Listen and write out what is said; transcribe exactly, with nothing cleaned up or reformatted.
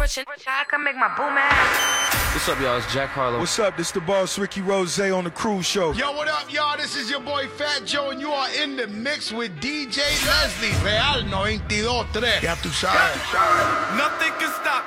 pushing. I can make my boom ass. What's up, y'all? It's Jack Harlow. What's up? This the boss Ricky Rose on the Cruise Show. Yo, what up, y'all? This is your boy Fat Joe, and you are in the mix with D J Leslie. Real noventa y dos tres. Ya tú sabes. Nothing can stop